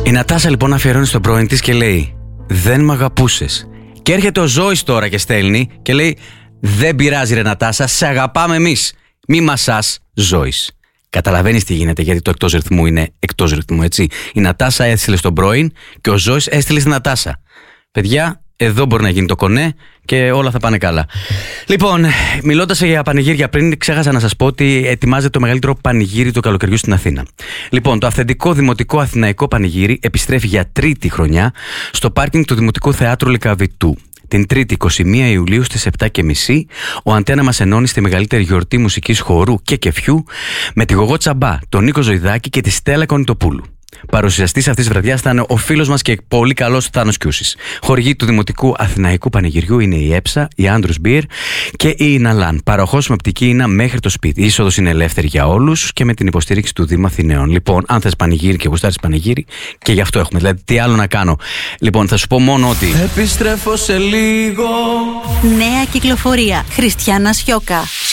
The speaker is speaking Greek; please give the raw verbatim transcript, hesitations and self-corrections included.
Η Νατάσα λοιπόν αφιερώνει στον πρώην της και λέει: δεν μ' αγαπούσες. Και έρχεται ο Ζώης τώρα και στέλνει και λέει: δεν πειράζει ρε Νατάσα, σε αγαπάμε εμείς. Μη μασάς, Ζώης. Καταλαβαίνεις τι γίνεται, γιατί το εκτός ρυθμού είναι εκτός ρυθμού, έτσι. Η Νατάσα έστειλε στον πρώην και ο Ζώης έστειλε στην Νατάσα. Παιδιά, εδώ μπορεί να γίνει το κονέ και όλα θα πάνε καλά. Λοιπόν, μιλώντας για πανηγύρια πριν, ξέχασα να σας πω ότι ετοιμάζεται το μεγαλύτερο πανηγύρι του καλοκαιριού στην Αθήνα. Λοιπόν, το αυθεντικό δημοτικό αθηναϊκό πανηγύρι επιστρέφει για τρίτη χρονιά στο πάρκινγκ του Δημοτικού Θεάτρου Λυκαβητού. Την Τρίτη είκοσι μία Ιουλίου στις επτά και μισή ο Αντένα μας ενώνει στη μεγαλύτερη γιορτή μουσικής χορού και κεφιού με τη Γογό Τσαμπά, τον Νίκο Ζωηδάκη και τη Στέλλα Κονιτοπούλου. Παρουσιαστής αυτής της βραδιάς θα είναι ο φίλος μας και πολύ καλός Θάνος Κιούσης. Χορηγοί του Δημοτικού Αθηναϊκού Πανηγυριού είναι η Έψα, η Άντρους Μπιερ και η Ιναλάν. Παροχός με οπτική είναι μέχρι το σπίτι. Η είσοδος είναι ελεύθερη για όλους και με την υποστήριξη του Δήμου Αθηναίων. Λοιπόν, αν θες πανηγύρι και γουστάρεις πανηγύρι, και γι' αυτό έχουμε. Δηλαδή, τι άλλο να κάνω. Λοιπόν, θα σου πω μόνο ότι. Επιστρέφω σε λίγο. Νέα κυκλοφορία. Χριστιάνα Σιώκα.